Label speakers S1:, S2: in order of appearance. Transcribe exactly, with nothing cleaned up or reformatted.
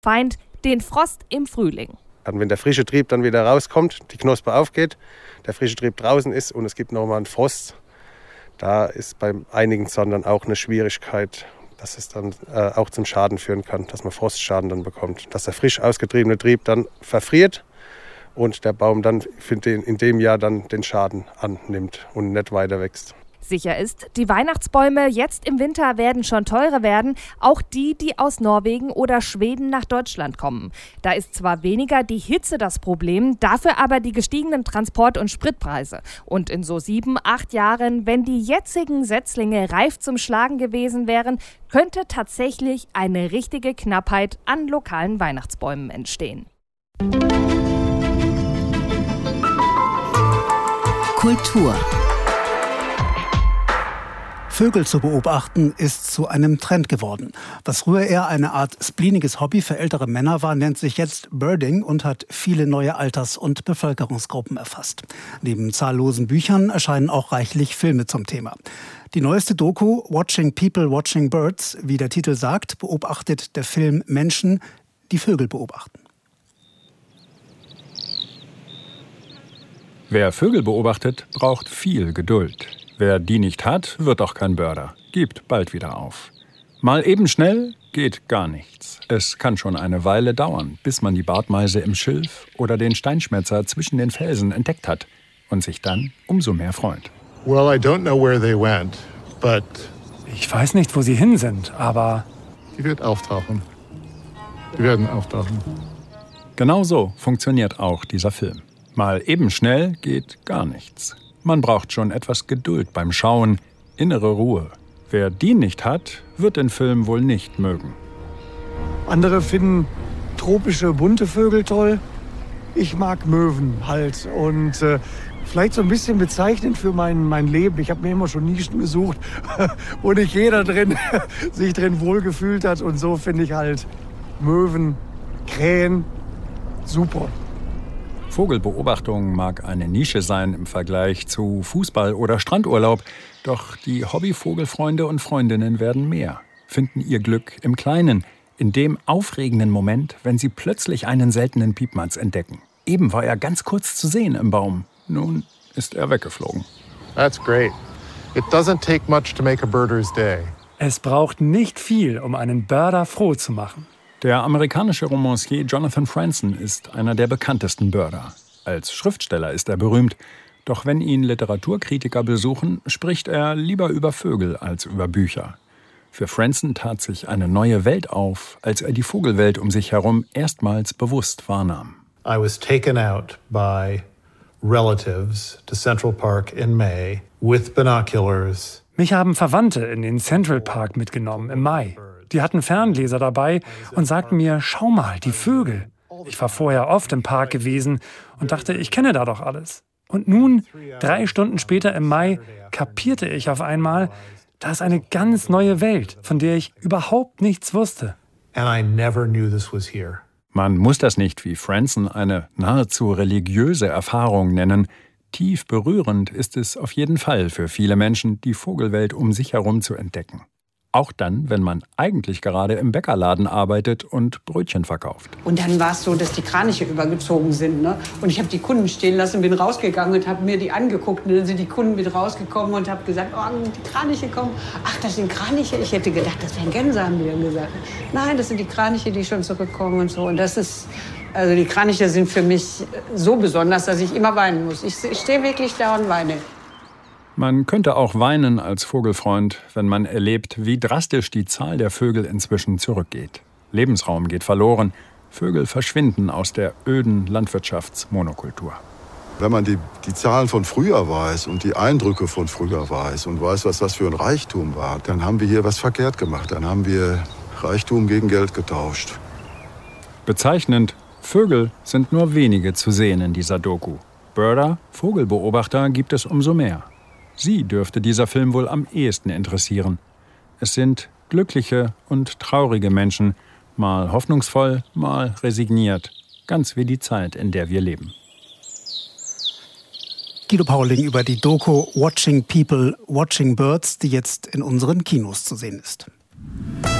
S1: Feind den Frost im Frühling.
S2: Wenn der frische Trieb dann wieder rauskommt, die Knospe aufgeht, der frische Trieb draußen ist und es gibt nochmal einen Frost, da ist bei einigen Sorten dann auch eine Schwierigkeit, dass es dann äh, auch zum Schaden führen kann, dass man Frostschaden dann bekommt. Dass der frisch ausgetriebene Trieb dann verfriert und der Baum dann in dem Jahr dann den Schaden annimmt und nicht weiter wächst.
S1: Sicher ist, die Weihnachtsbäume jetzt im Winter werden schon teurer werden, auch die, die aus Norwegen oder Schweden nach Deutschland kommen. Da ist zwar weniger die Hitze das Problem, dafür aber die gestiegenen Transport- und Spritpreise. Und in so sieben, acht Jahren, wenn die jetzigen Setzlinge reif zum Schlagen gewesen wären, könnte tatsächlich eine richtige Knappheit an lokalen Weihnachtsbäumen entstehen.
S3: Kultur.
S4: Vögel zu beobachten ist zu einem Trend geworden. Was früher eher eine Art spleeniges Hobby für ältere Männer war, nennt sich jetzt Birding und hat viele neue Alters- und Bevölkerungsgruppen erfasst. Neben zahllosen Büchern erscheinen auch reichlich Filme zum Thema. Die neueste Doku Watching People, Watching Birds, wie der Titel sagt, beobachtet der Film Menschen, die Vögel beobachten.
S5: Wer Vögel beobachtet, braucht viel Geduld. Wer die nicht hat, wird auch kein Birder. Gibt bald wieder auf. Mal eben schnell geht gar nichts. Es kann schon eine Weile dauern, bis man die Bartmeise im Schilf oder den Steinschmätzer zwischen den Felsen entdeckt hat und sich dann umso mehr freut.
S6: Well, I don't know where they went, but
S7: ich weiß nicht, wo sie hin sind, aber
S6: die wird auftauchen. Die werden auftauchen.
S5: Genau so funktioniert auch dieser Film. Mal eben schnell geht gar nichts. Man braucht schon etwas Geduld beim Schauen, innere Ruhe. Wer die nicht hat, wird den Film wohl nicht mögen.
S7: Andere finden tropische, bunte Vögel toll. Ich mag Möwen halt und äh, vielleicht so ein bisschen bezeichnend für mein, mein Leben. Ich habe mir immer schon Nischen gesucht, wo nicht jeder drin sich drin wohlgefühlt hat. Und so finde ich halt Möwen, Krähen super.
S5: Vogelbeobachtung mag eine Nische sein im Vergleich zu Fußball oder Strandurlaub. Doch die Hobbyvogelfreunde und Freundinnen werden mehr, finden ihr Glück im Kleinen, in dem aufregenden Moment, wenn sie plötzlich einen seltenen Piepmatz entdecken. Eben war er ganz kurz zu sehen im Baum. Nun ist er weggeflogen.
S6: That's great. It doesn't take much to make a birder's day.
S7: Es braucht nicht viel, um einen Birder froh zu machen.
S5: Der amerikanische Romancier Jonathan Franzen ist einer der bekanntesten Birder. Als Schriftsteller ist er berühmt. Doch wenn ihn Literaturkritiker besuchen, spricht er lieber über Vögel als über Bücher. Für Franzen tat sich eine neue Welt auf, als er die Vogelwelt um sich herum erstmals bewusst wahrnahm.
S8: I was taken out by relatives to Central Park in May with binoculars.
S7: Mich haben Verwandte in den Central Park mitgenommen im Mai. Die hatten Fernleser dabei und sagten mir, schau mal, die Vögel. Ich war vorher oft im Park gewesen und dachte, ich kenne da doch alles. Und nun, drei Stunden später im Mai, kapierte ich auf einmal, da ist eine ganz neue Welt, von der ich überhaupt nichts wusste.
S8: And I never knew this was here.
S5: Man muss das nicht wie Franzen eine nahezu religiöse Erfahrung nennen. Tief berührend ist es auf jeden Fall für viele Menschen, die Vogelwelt um sich herum zu entdecken. Auch dann, wenn man eigentlich gerade im Bäckerladen arbeitet und Brötchen verkauft.
S9: Und dann war es so, dass die Kraniche übergezogen sind. Ne? Und ich habe die Kunden stehen lassen, bin rausgegangen und habe mir die angeguckt. Und dann sind die Kunden mit rausgekommen und habe gesagt, oh, die Kraniche kommen. Ach, das sind Kraniche? Ich hätte gedacht, das wären Gänse, haben die dann gesagt. Nein, das sind die Kraniche, die schon zurückkommen und so. Und das ist, also die Kraniche sind für mich so besonders, dass ich immer weinen muss. Ich, ich stehe wirklich da und weine.
S5: Man könnte auch weinen als Vogelfreund, wenn man erlebt, wie drastisch die Zahl der Vögel inzwischen zurückgeht. Lebensraum geht verloren, Vögel verschwinden aus der öden Landwirtschaftsmonokultur.
S10: Wenn man die, die Zahlen von früher weiß und die Eindrücke von früher weiß und weiß, was das für ein Reichtum war, dann haben wir hier was verkehrt gemacht. Dann haben wir Reichtum gegen Geld getauscht.
S5: Bezeichnend, Vögel sind nur wenige zu sehen in dieser Doku. Birder, Vogelbeobachter, gibt es umso mehr. Sie dürfte dieser Film wohl am ehesten interessieren. Es sind glückliche und traurige Menschen, mal hoffnungsvoll, mal resigniert. Ganz wie die Zeit, in der wir leben.
S4: Guido Pauling über die Doku Watching People, Watching Birds, die jetzt in unseren Kinos zu sehen ist.